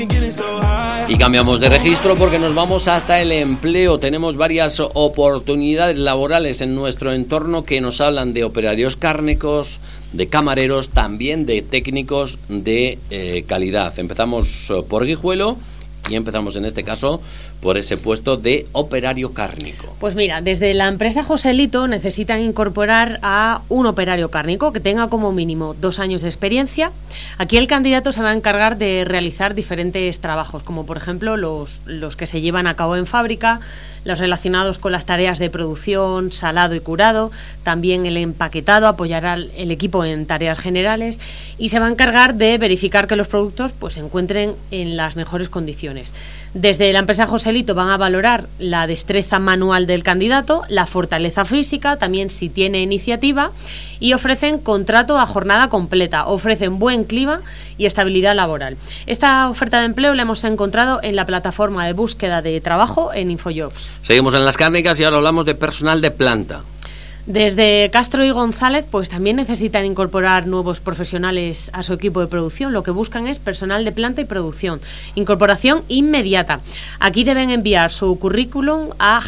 Y cambiamos de registro porque nos vamos hasta el empleo. Tenemos varias oportunidades laborales en nuestro entorno que nos hablan de operarios cárnicos, de camareros, también de técnicos de calidad. Empezamos por Guijuelo y empezamos en este caso por ese puesto de operario cárnico. Pues mira, desde la empresa Joselito necesitan incorporar a un operario cárnico que tenga como mínimo 2 años de experiencia. Aquí el candidato se va a encargar de realizar diferentes trabajos, como por ejemplo los que se llevan a cabo en fábrica, los relacionados con las tareas de producción, salado y curado, también el empaquetado, apoyará el equipo en tareas generales y se va a encargar de verificar que los productos pues, se encuentren en las mejores condiciones. Desde la empresa Joselito van a valorar la destreza manual del candidato, la fortaleza física, también si tiene iniciativa, y ofrecen contrato a jornada completa, ofrecen buen clima y estabilidad laboral. Esta oferta de empleo la hemos encontrado en la plataforma de búsqueda de trabajo en InfoJobs. Seguimos en las cárnicas y ahora hablamos de personal de planta. Desde Castro y González pues también necesitan incorporar nuevos profesionales a su equipo de producción. Lo que buscan es personal de planta y producción. Incorporación inmediata. Aquí deben enviar su currículum a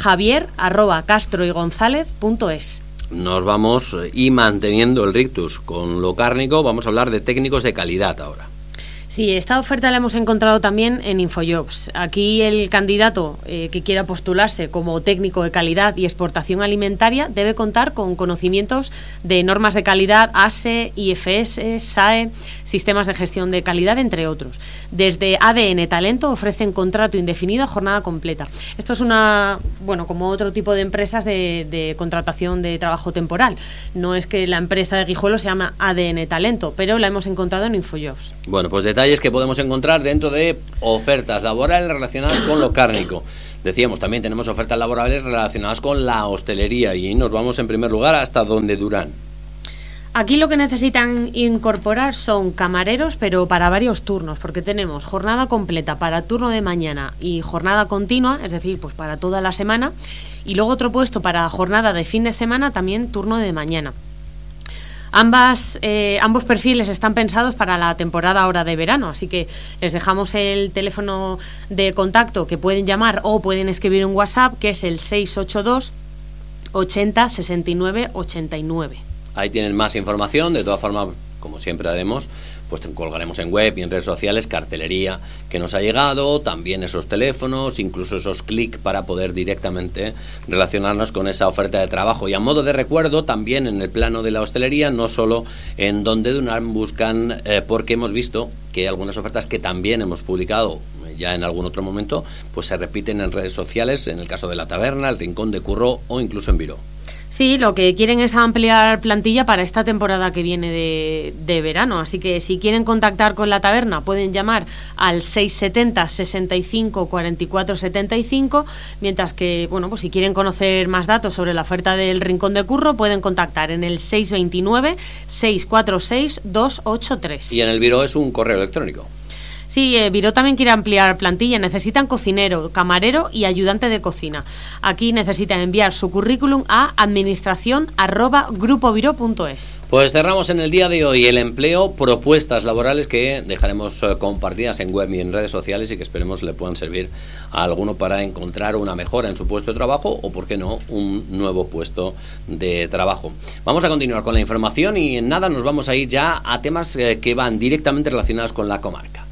javier@castroygonzalez.es. Nos vamos y manteniendo el rictus con lo cárnico, vamos a hablar de técnicos de calidad ahora. Sí, esta oferta la hemos encontrado también en InfoJobs. Aquí el candidato que quiera postularse como técnico de calidad y exportación alimentaria debe contar con conocimientos de normas de calidad, ASE, IFS, SAE, sistemas de gestión de calidad, entre otros. Desde ADN Talento ofrecen contrato indefinido a jornada completa. Esto es como otro tipo de empresas de contratación de trabajo temporal. No es que la empresa de Guijuelo se llama ADN Talento, pero la hemos encontrado en InfoJobs. Bueno, pues detalles que podemos encontrar dentro de ofertas laborales relacionadas con lo cárnico. Decíamos, también tenemos ofertas laborales relacionadas con la hostelería y nos vamos en primer lugar hasta donde Durán. Aquí lo que necesitan incorporar son camareros, pero para varios turnos, porque tenemos jornada completa para turno de mañana y jornada continua, es decir, pues para toda la semana, y luego otro puesto para jornada de fin de semana, también turno de mañana. Ambos perfiles están pensados para la temporada ahora de verano, así que les dejamos el teléfono de contacto que pueden llamar o pueden escribir un WhatsApp, que es el 682 80 69 89. Ahí tienen más información. De todas formas, como siempre haremos, pues colgaremos en web y en redes sociales cartelería que nos ha llegado, también esos teléfonos, incluso esos clics para poder directamente relacionarnos con esa oferta de trabajo. Y a modo de recuerdo, también en el plano de la hostelería, no solo en donde Durán buscan, porque hemos visto que algunas ofertas que también hemos publicado ya en algún otro momento, pues se repiten en redes sociales, en el caso de La Taberna, El Rincón de Curro o incluso en Viró. Sí, lo que quieren es ampliar plantilla para esta temporada que viene de verano, así que si quieren contactar con La Taberna pueden llamar al 670 65 44 75, mientras que, pues si quieren conocer más datos sobre la oferta del Rincón de Curro pueden contactar en el 629 646 283. Y en el Viró es un correo electrónico. Sí, Viró también quiere ampliar plantilla. Necesitan cocinero, camarero y ayudante de cocina. Aquí necesitan enviar su currículum a administración@grupoviro.es. Pues cerramos en el día de hoy el empleo, propuestas laborales que dejaremos compartidas en web y en redes sociales y que esperemos le puedan servir a alguno para encontrar una mejora en su puesto de trabajo o, por qué no, un nuevo puesto de trabajo. Vamos a continuar con la información y en nada nos vamos a ir ya a temas que van directamente relacionados con la comarca.